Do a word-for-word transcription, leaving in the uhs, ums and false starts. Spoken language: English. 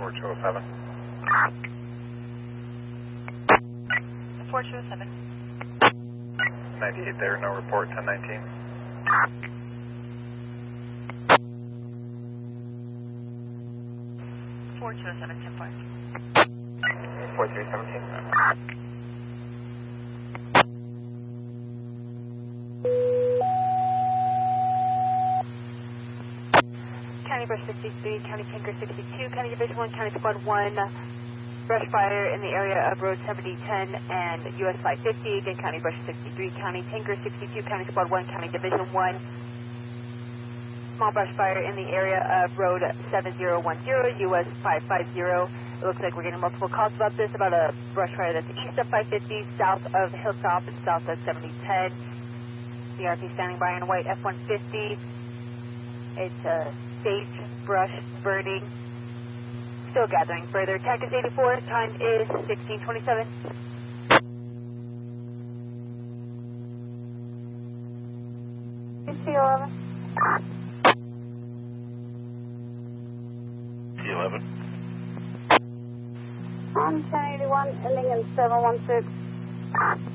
four two oh seven. four two oh seven. ninety-eight there, no report, ten nineteen. four two oh seven, ten five. four three seventeen. County Brush sixty-three, County Tanker sixty-two, County Division one, County Squad one, brush fire in the area of Road seventy ten and U S five fifty. Again, County Brush sixty-three, County Tanker sixty-two, County Squad one, County Division one. Small brush fire in the area of Road seven zero one zero, U S five five zero. It looks like we're getting multiple calls about this, about a brush fire that's east of five fifty, south of Hilltop, and south of seventy ten. C R P standing by in a white F one fifty. It's a sage brush burning. Still gathering further. Tech is eighty-four, time is sixteen twenty-seven. C eleven. C eleven. On ten eighty-one, ending in seven one six.